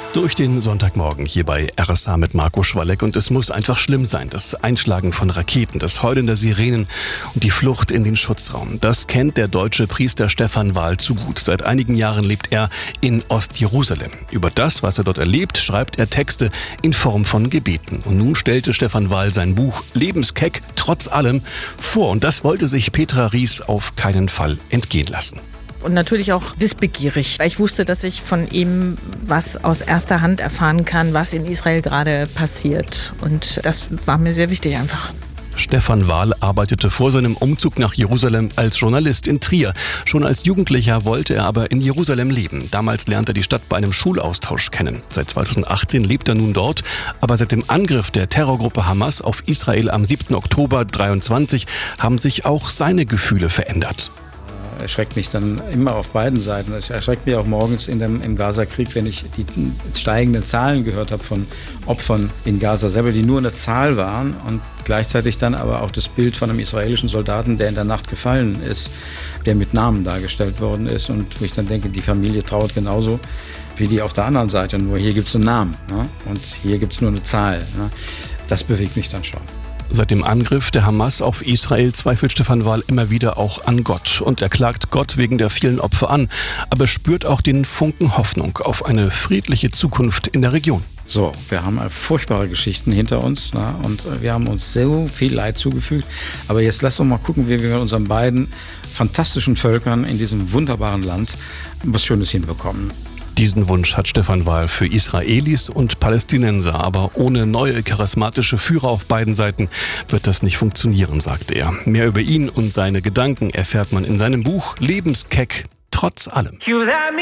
Durch den Sonntagmorgen hier bei RSH mit Marco Schwalleck. Und es muss einfach schlimm sein. Das Einschlagen von Raketen, das Heulen der Sirenen und die Flucht in den Schutzraum. Das kennt der deutsche Priester Stefan Wahl zu gut. Seit einigen Jahren lebt er in Ostjerusalem. Über das, was er dort erlebt, schreibt er Texte in Form von Gebeten. Und nun stellte Stefan Wahl sein Buch Lebenskeck trotz allem vor. Und das wollte sich Petra Ries auf keinen Fall entgehen lassen. Und natürlich auch wissbegierig, weil ich wusste, dass ich von ihm was aus erster Hand erfahren kann, was in Israel gerade passiert. Und das war mir sehr wichtig einfach. Stefan Wahl arbeitete vor seinem Umzug nach Jerusalem als Journalist in Trier. Schon als Jugendlicher wollte er aber in Jerusalem leben. Damals lernte er die Stadt bei einem Schulaustausch kennen. Seit 2018 lebt er nun dort. Aber seit dem Angriff der Terrorgruppe Hamas auf Israel am 7. Oktober 2023 haben sich auch seine Gefühle verändert. Erschreckt mich dann immer auf beiden Seiten. Es erschreckt mich auch morgens im Gaza-Krieg, wenn ich die steigenden Zahlen gehört habe von Opfern in Gaza selber, die nur eine Zahl waren, und gleichzeitig dann aber auch das Bild von einem israelischen Soldaten, der in der Nacht gefallen ist, der mit Namen dargestellt worden ist, und wo ich dann denke, die Familie trauert genauso wie die auf der anderen Seite, nur hier gibt es einen Namen, ne? Und hier gibt es nur eine Zahl. Ne? Das bewegt mich dann schon. Seit dem Angriff der Hamas auf Israel zweifelt Stefan Wahl immer wieder auch an Gott. Und er klagt Gott wegen der vielen Opfer an, aber spürt auch den Funken Hoffnung auf eine friedliche Zukunft in der Region. So, wir haben furchtbare Geschichten hinter uns, ne? Und wir haben uns so viel Leid zugefügt. Aber jetzt lass uns mal gucken, wie wir mit unseren beiden fantastischen Völkern in diesem wunderbaren Land was Schönes hinbekommen. Diesen Wunsch hat Stefan Wahl für Israelis und Palästinenser. Aber ohne neue charismatische Führer auf beiden Seiten wird das nicht funktionieren, sagte er. Mehr über ihn und seine Gedanken erfährt man in seinem Buch Lebenskeck trotz allem.